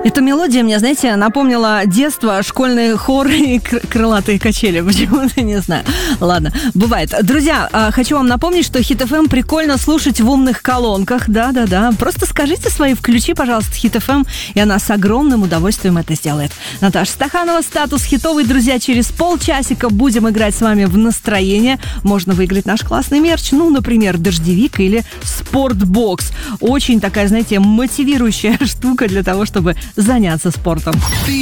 Эта мелодия мне, знаете, напомнила детство, школьный хор и крылатые качели. Почему-то не знаю. Ладно, бывает. Друзья, хочу вам напомнить, что Хит ФМ прикольно слушать в умных колонках. Да-да-да. Просто скажите свои, включи, пожалуйста, Хит ФМ, и она с огромным удовольствием это сделает. Наташа Стаханова, статус хитовый. Друзья, через полчасика будем играть с вами в настроение. Можно выиграть наш классный мерч. Ну, например, дождевик или спортбокс. Очень такая, знаете, мотивирующая штука для того, чтобы заняться спортом.